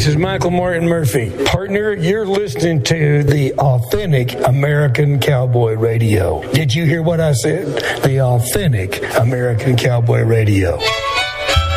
This is Michael Martin Murphy. Partner, you're listening to the Authentic American Cowboy Radio. Did you hear what I said? The Authentic American Cowboy Radio.